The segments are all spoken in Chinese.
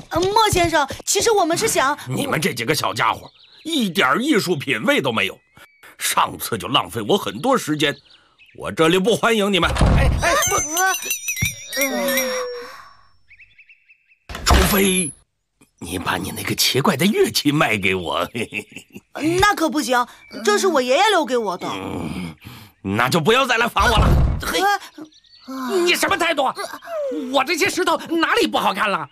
莫先生，其实我们是想…… 你们这几个小家伙一点艺术品味都没有，上次就浪费我很多时间，我这里不欢迎你们。除非你把你那个奇怪的乐器卖给我。 那可不行，这是我爷爷留给我的。 那就不要再来烦我了。嘿， 你什么态度？我这些石头哪里不好看了？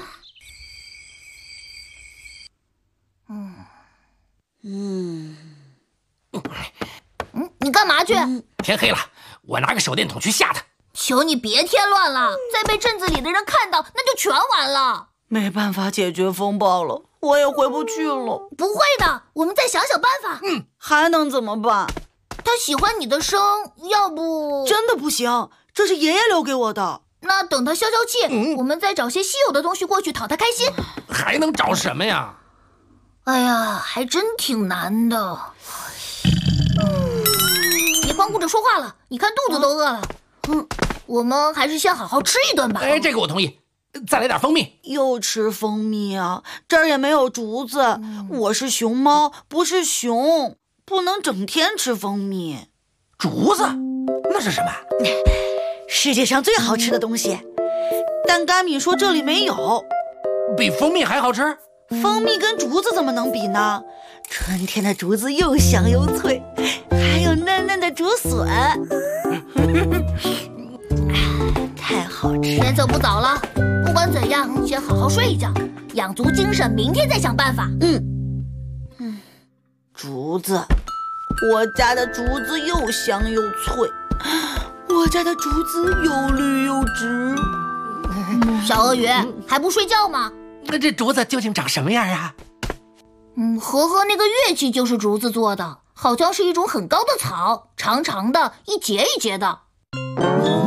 你干嘛去？ 天黑了，我拿个手电筒去吓他。 求你别添乱了，再被镇子里的人看到，那就全完了。 没办法解决风暴了，我也回不去了。 不会的，我们再想想办法。 还能怎么办？ 他喜欢你的声，要不…… 真的不行，这是爷爷留给我的。 那等他消消气，我们再找些稀有的东西过去讨他开心。 还能找什么呀？ 哎呀，还真挺难的。别光顾着说话了，你看肚子都饿了。我们还是先好好吃一顿吧。 这个我同意。再来点蜂蜜。 又吃蜂蜜啊？这儿也没有竹子。我是熊猫，不是熊，不能整天吃蜂蜜。 竹子？那是什么？ 世界上最好吃的东西。但甘米说这里没有。 比蜂蜜还好吃？ 蜂蜜跟竹子怎么能比呢？春天的竹子又香又脆，还有嫩嫩的竹笋，太好吃。 天色不早了，不管怎样，先好好睡一觉，养足精神，明天再想办法。 竹子，我家的竹子又香又脆，我家的竹子又绿又直。 小鳄鱼，还不睡觉吗？ 那这竹子究竟长什么样啊？ 和和那个乐器就是竹子做的，好像是一种很高的草，长长的，一节一节的。